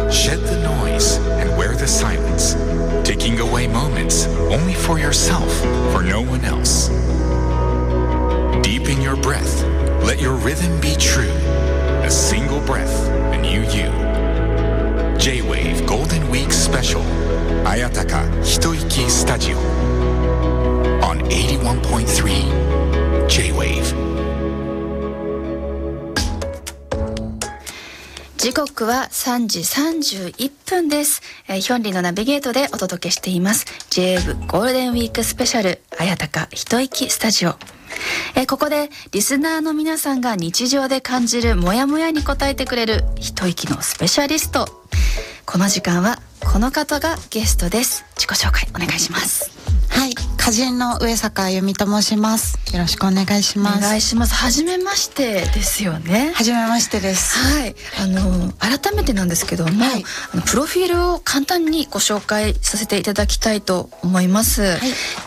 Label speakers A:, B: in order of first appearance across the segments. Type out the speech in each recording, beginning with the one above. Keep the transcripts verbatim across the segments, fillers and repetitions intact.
A: Shed the noise and wear the silence, taking away moments only for yourself, for no one else. Deepen your breath, let your rhythm be true. A single breath, a new you. J-Wave Golden Week Special, Ayataka Hitoiki Studio on eighty-one point three J-Wave。
B: 時刻はさんじさんじゅういっぷんです。えー、ヒョンリのナビゲートでお届けしています J-Wave ゴールデンウィークスペシャル綾鷹一息スタジオ。えー、ここでリスナーの皆さんが日常で感じるモヤモヤに答えてくれる一息のスペシャリスト。この時間はこの方がゲストです。自己紹介お願いします。
C: はい、歌人の上坂由美と申します。よろしくお願いします。
B: お願いします。はじめましてですよね。
C: はじめましてです。
B: はい、あの改めてなんですけども、はい、あのプロフィールを簡単にご紹介させていただきたいと思います。はい、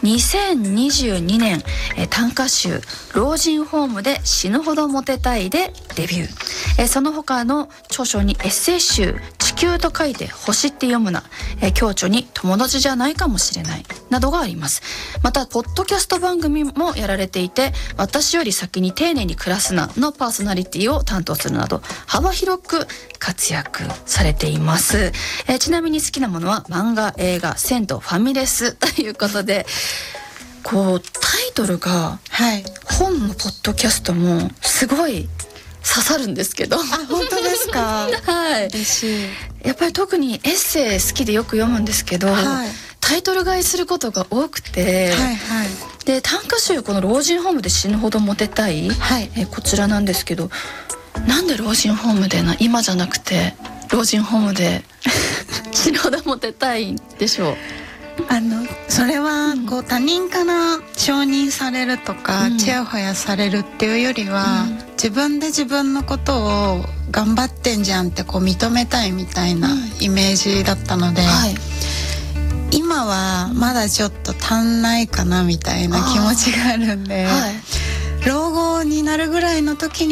B: にせんにじゅうにねん、え短歌集老人ホームで死ぬほどモテたいでデビュー。えその他の著書にエッセイ集地球と書いて星って読むな、え共著に友達じゃないかもしれないなどがあります。またポッドキャスト番組もやられていて、私より先に丁寧に暮らすなのパーソナリティを担当するなど幅広く活躍されています。えー、ちなみに好きなものは漫画、映画、銭湯、ファミレスということで、こうタイトルが、はい、本もポッドキャストもすごい刺さるんですけど。あ、
C: 本当ですか？
B: はい、
C: 嬉しい。
B: やっぱり特にエッセイ好きでよく読むんですけど、はい、タイトル買いすることが多くて、はいはい、で短歌集この老人ホームで死ぬほどモテたい、はい、えこちらなんですけど、なんで老人ホームでな今じゃなくて老人ホームで死ぬほどモテたいんでしょう？
C: あのそれはこう他人から承認されるとか、うん、ちやほやされるっていうよりは、うん、自分で自分のことを頑張ってんじゃんってこう認めたいみたいなイメージだったので、うん、はい、今はまだちょっと足んないかなみたいな気持ちがあるんで、はい、老後になるぐらいの時に